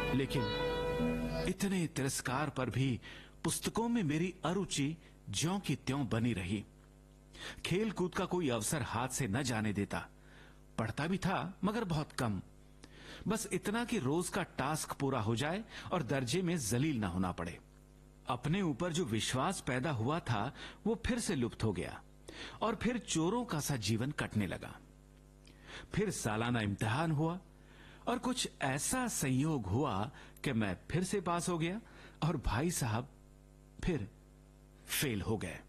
लेकिन इतने तिरस्कार पर भी पुस्तकों में मेरी अरुचि ज्यों की त्यों बनी रही। खेल कूद का कोई अवसर हाथ से न जाने देता। पढ़ता भी था मगर बहुत कम, बस इतना कि रोज का टास्क पूरा हो जाए और दर्जे में जलील ना होना पड़े। अपने ऊपर जो विश्वास पैदा हुआ था वो फिर से लुप्त हो गया और फिर चोरों का सा जीवन कटने लगा। फिर सालाना इम्तिहान हुआ और कुछ ऐसा संयोग हुआ कि मैं फिर से पास हो गया और भाई साहब फिर फेल हो गए।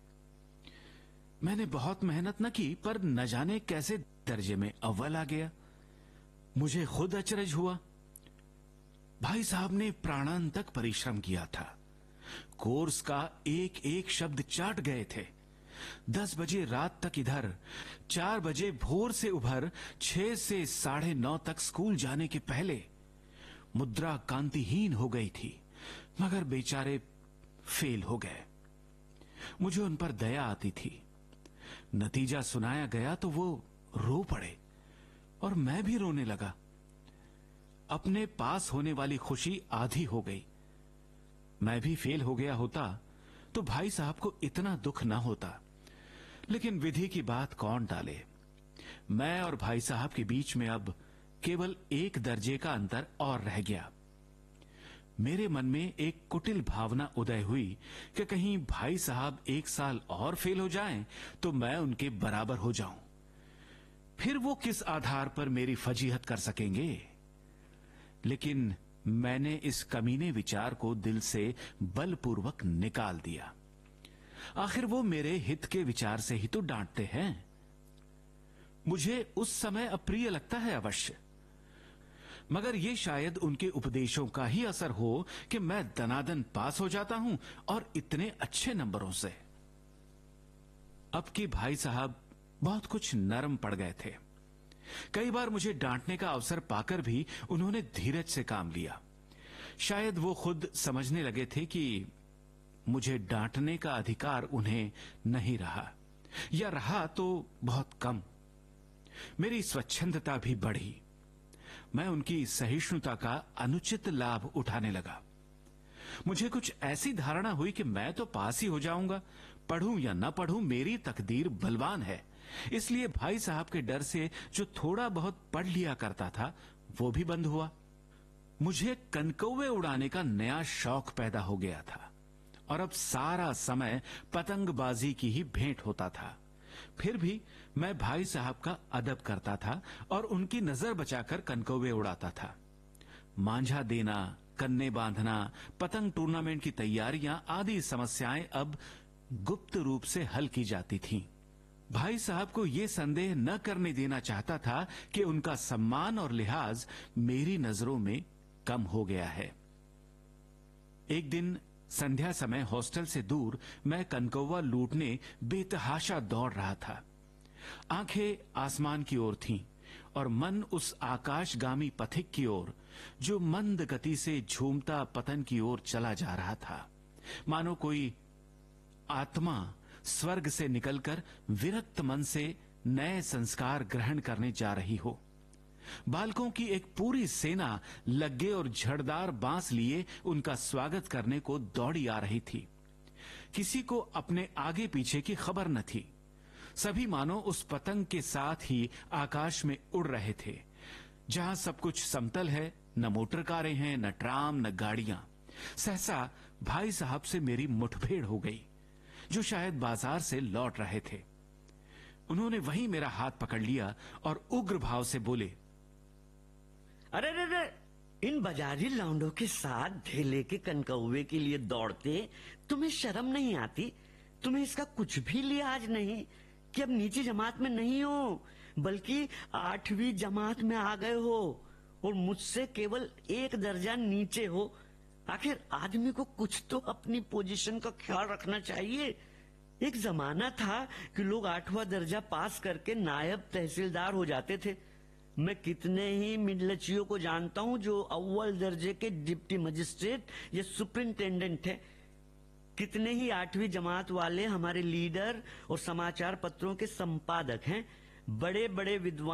मैंने बहुत मेहनत न की, पर न जाने कैसे दर्जे में अव्वल आ गया। मुझे खुद अचरज हुआ। भाई साहब ने प्राणांतक परिश्रम किया था, कोर्स का एक एक शब्द चाट गए थे। 10 बजे रात तक इधर, 4 बजे भोर से उभर 6 से 9:30 तक स्कूल जाने के पहले मुद्रा कांतिहीन हो गई थी, मगर बेचारे फेल हो गए। मुझे उन पर दया आती थी। नतीजा सुनाया गया तो वो रो पड़े और मैं भी रोने लगा। अपने पास होने वाली खुशी आधी हो गई। मैं भी फेल हो गया होता तो भाई साहब को इतना दुख ना होता, लेकिन विधि की बात कौन टाले। मैं और भाई साहब के बीच में अब केवल 1 दर्जे का अंतर और रह गया। मेरे मन में एक कुटिल भावना उदय हुई कि कहीं भाई साहब 1 साल और फेल हो जाएं तो मैं उनके बराबर हो जाऊं। फिर वो किस आधार पर मेरी फजीहत कर सकेंगे। लेकिन मैंने इस कमीने विचार को दिल से बलपूर्वक निकाल दिया। आखिर वो मेरे हित के विचार से ही तो डांटते हैं। मुझे उस समय अप्रिय लगता है अवश्य, मगर ये शायद उनके उपदेशों का ही असर हो कि मैं दनादन पास हो जाता हूं और इतने अच्छे नंबरों से। अब के भाई साहब बहुत कुछ नरम पड़ गए थे। कई बार मुझे डांटने का अवसर पाकर भी उन्होंने धीरज से काम लिया। शायद वो खुद समझने लगे थे कि मुझे डांटने का अधिकार उन्हें नहीं रहा, या रहा तो बहुत कम। मेरी स्वच्छंदता भी बढ़ी। मैं उनकी सहिष्णुता का अनुचित लाभ उठाने लगा। मुझे कुछ ऐसी धारणा हुई कि मैं तो पास ही हो जाऊंगा, पढ़ूं या न पढ़ूं मेरी तकदीर बलवान है। इसलिए भाई साहब के डर से जो थोड़ा बहुत पढ़ लिया करता था वो भी बंद हुआ। मुझे कनकौवे उड़ाने का नया शौक पैदा हो गया था और अब सारा समय पतंगबाजी की ही भेंट होता था। फिर भी मैं भाई साहब का अदब करता था और उनकी नजर बचाकर कनकौवे उड़ाता था। मांझा देना, कन्ने बांधना, पतंग टूर्नामेंट की तैयारियां आदि समस्याएं अब गुप्त रूप से हल की जाती थीं। भाई साहब को यह संदेह न करने देना चाहता था कि उनका सम्मान और लिहाज मेरी नजरों में कम हो गया है। एक दिन संध्या समय हॉस्टल से दूर मैं कनकौवा लूटने बेतहाशा दौड़ रहा था। आंखें आसमान की ओर थीं और मन उस आकाशगामी पथिक की ओर जो मंद गति से झूमता पतन की ओर चला जा रहा था, मानो कोई आत्मा स्वर्ग से निकलकर विरक्त मन से नए संस्कार ग्रहण करने जा रही हो। बालकों की एक पूरी सेना लग्गे और झड़दार बांस लिए उनका स्वागत करने को दौड़ी आ रही थी। किसी को अपने आगे पीछे की खबर न थी। सभी मानो उस पतंग के साथ ही आकाश में उड़ रहे थे। जहां सब कुछ समतल है, न मोटर कारें हैं, न ट्राम, न गाड़ियां। सहसा भाई साहब से मेरी मुठभेड़ हो गई, जो शायद बाजार से लौट रहे थे। उन्होंने वहीं मेरा हाथ पकड़ लिया और उग्र भाव से बोले, अरे रे रे, इन बाजारी लौंडों के साथ ढेले के कनकौवे के लिए दौड़ते तुम्हें शर्म नहीं आती? तुम्हें इसका कुछ भी लिहाज नहीं कि अब नीची जमात में नहीं हो, बल्कि 8वीं जमात में आ गए हो और मुझसे केवल 1 दर्जा नीचे हो। आखिर आदमी को कुछ तो अपनी पोजीशन का ख्याल रखना चाहिए। एक जमाना था कि लोग 8वां दर्जा पास करके नायब तहसीलदार हो जाते थे। मैं कितने ही मिडलचियों को जानता हूं जो अव्वल दर्जे के डिप्टी मजिस्ट्रेट या सुपरिंटेंडेंट है। कितने ही 8वीं जमात वाले हमारे लीडर और समाचार पत्रों के संपादक हैं। बड़े बड़े विद्वान